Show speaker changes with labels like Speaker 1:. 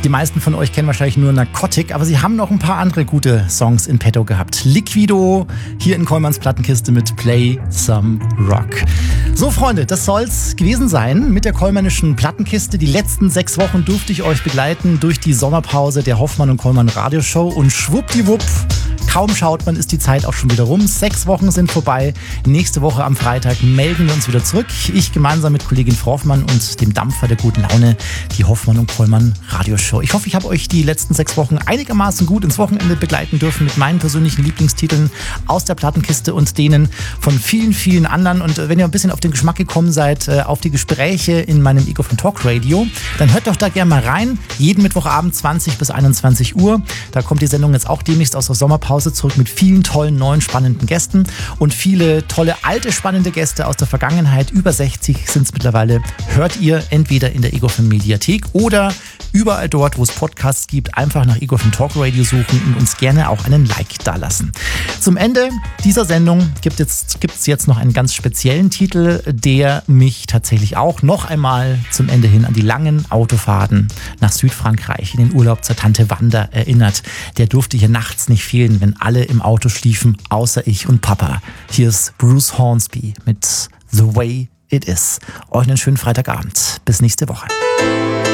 Speaker 1: Die meisten von euch kennen wahrscheinlich nur Narcotic, aber sie haben noch ein paar andere gute Songs in petto gehabt. Liquido, hier in Kollmanns Plattenkiste mit Play Some Rock. So, Freunde, das soll's gewesen sein mit der Kollmannischen Plattenkiste. Die letzten 6 Wochen durfte ich euch begleiten durch die Sommerpause der Hoffmann und Kollmann Radioshow und schwuppdiwupp, kaum schaut man, ist die Zeit auch schon wieder rum. 6 Wochen sind vorbei. Nächste Woche am Freitag melden wir uns wieder zurück. Ich gemeinsam mit Kollegin Frau Hoffmann und dem Dampfer der guten Laune, die Hoffmann und Kollmann Radioshow. Ich hoffe, ich habe euch die letzten 6 Wochen einigermaßen gut ins Wochenende begleiten dürfen mit meinen persönlichen Lieblingstiteln aus der Plattenkiste und denen von vielen, vielen anderen. Und wenn ihr ein bisschen auf den Geschmack gekommen seid, auf die Gespräche in meinem Ego von Talk Radio, dann hört doch da gerne mal rein. Jeden Mittwochabend 20 bis 21 Uhr. Da kommt die Sendung jetzt auch demnächst aus der Sommerpause zurück mit vielen tollen, neuen, spannenden Gästen und viele tolle, alte, spannende Gäste aus der Vergangenheit. Über 60 sind es mittlerweile. Hört ihr entweder in der Ego von Mediathek oder überall dort, wo es Podcasts gibt, einfach nach Ego von Talk Radio suchen und uns gerne auch einen Like dalassen. Zum Ende dieser Sendung gibt es jetzt noch einen ganz speziellen Titel, der mich tatsächlich auch noch einmal zum Ende hin an die langen Autofahrten nach Südfrankreich in den Urlaub zur Tante Wanda erinnert. Der durfte hier nachts nicht fehlen, wenn alle im Auto schliefen, außer ich und Papa. Hier ist Bruce Hornsby mit The Way It Is. Euch einen schönen Freitagabend. Bis nächste Woche.